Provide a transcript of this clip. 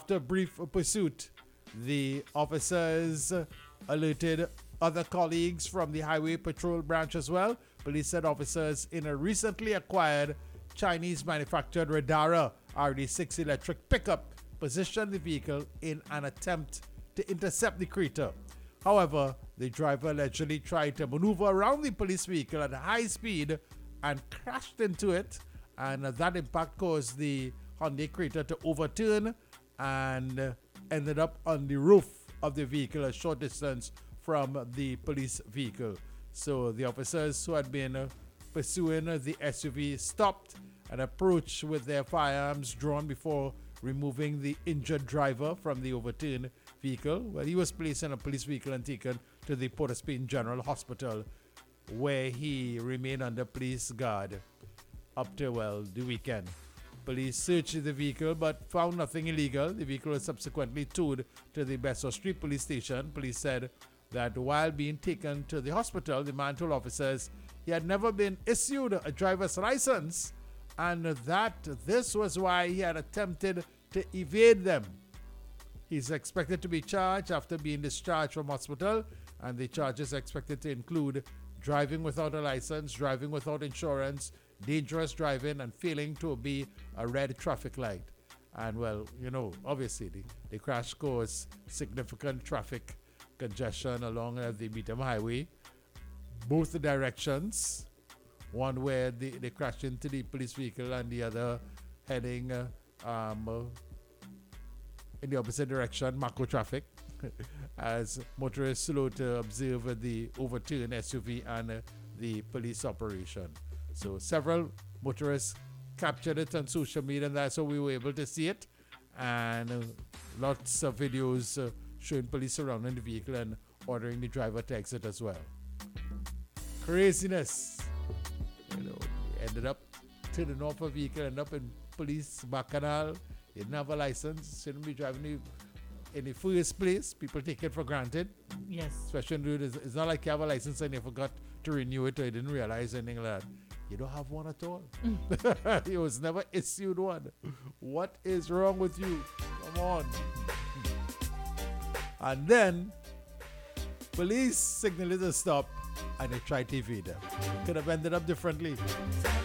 After brief pursuit, the officers alerted other colleagues from the Highway Patrol branch as well. Police said officers in a recently acquired Chinese manufactured Radara RD6 electric pickup positioned the vehicle in an attempt to intercept the crater. However, the driver allegedly tried to maneuver around the police vehicle at high speed and crashed into it, and that impact caused the Hyundai Creta to overturn and ended up on the roof of the vehicle a short distance from the police vehicle. So the officers who had been pursuing the SUV stopped and approached with their firearms drawn before removing the injured driver from the overturned vehicle. Well, he was placed in a police vehicle and taken to the Port of Spain General Hospital, where he remained under police guard up to, the weekend. Police searched the vehicle but found nothing illegal. The vehicle was subsequently towed to the Besseau Street police station. Police said that while being taken to the hospital, the man told officers he had never been issued a driver's license and that this was why he had attempted to evade them. He's expected to be charged after being discharged from hospital, and the charges are expected to include driving without a license, driving without insurance, dangerous driving, and failing to obey a red traffic light. And obviously the crash caused significant traffic congestion along the Beetham Highway, both directions. One where they crashed into the police vehicle and the other heading in the opposite direction, macro traffic, as motorists slow to observe the overturned SUV and the police operation. So several motorists captured it on social media, and that's how we were able to see it. And lots of videos showing police surrounding the vehicle and ordering the driver to exit as well. Craziness. Ended up turning off a vehicle, ended up in police bacchanal. You didn't have a license, shouldn't be driving in the first place. People take it for granted. Yes. Especially when it's not like you have a license and you forgot to renew it or you didn't realize anything like that. You don't have one at all. You was never issued one. What is wrong with you? Come on. And then police signaled a stop and they tried to evade them. Could have ended up differently.